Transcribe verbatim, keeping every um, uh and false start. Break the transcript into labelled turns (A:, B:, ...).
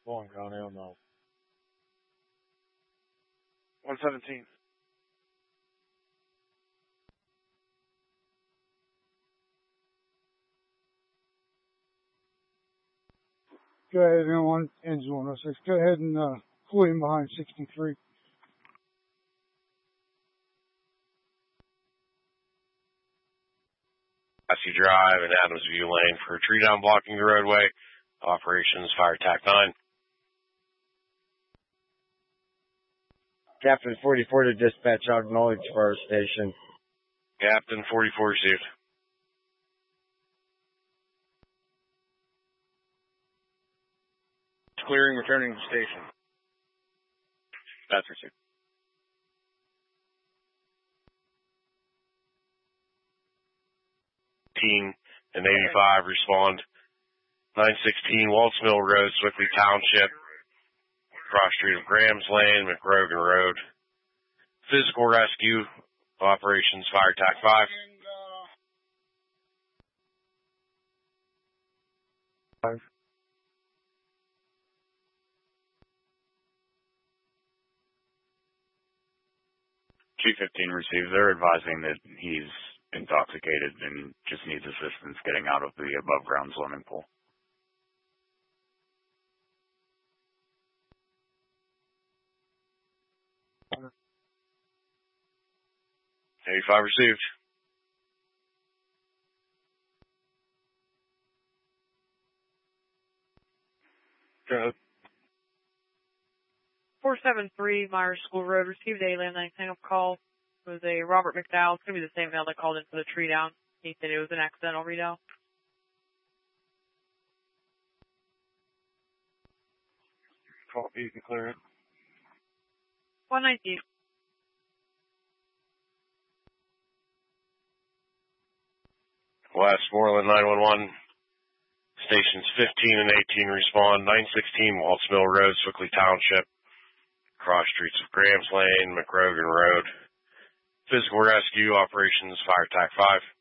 A: Bowen County on the
B: one seventeen.
C: Go ahead and on engine one oh six. Go ahead and uh, pull him behind sixty-three.
D: Westview Drive and Adams View Lane for a tree down blocking the roadway. Operations Fire Tac nine.
E: Captain forty-four to dispatch out knowledge for our station.
D: Captain forty-four received.
B: Clearing, returning to station.
D: That's received. Team and eighty-five respond. nine sixteen Waltz Mill Road, Swickley Township. Cross street of Grahams Lane, McRogan Road. Physical rescue. Operations Fire Tac five.
C: Five.
F: G fifteen received. They're advising that he's intoxicated and just needs assistance getting out of the above ground swimming pool.
D: eighty-five received.
B: Go.
G: four seven three Myers School Road received a landline hang-up call. It was a Robert McDowell. It's going to be the same male that called in for the tree down. He said it was an accidental readout.
B: Copy, you can clear it.
G: one nineteen.
D: Westmoreland nine one one. Stations fifteen and eighteen respond. nine sixteen Waltz Mill Road, Swickley Township. Cross streets of Grahams Lane, McRogan Road. Physical rescue. Operations Fire Tac five.